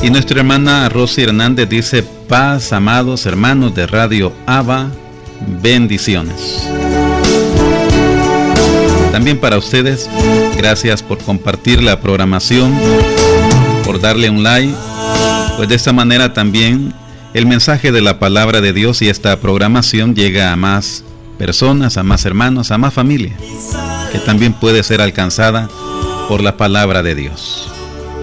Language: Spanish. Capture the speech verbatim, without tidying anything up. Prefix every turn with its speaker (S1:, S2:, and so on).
S1: Y nuestra hermana Rosy Hernández dice: paz, amados hermanos de Radio Abba, bendiciones. También para ustedes, gracias por compartir la programación, por darle un like, pues de esta manera también el mensaje de la palabra de Dios y esta programación llega a más personas, a más hermanos, a más familia, que también puede ser alcanzada por la palabra de Dios.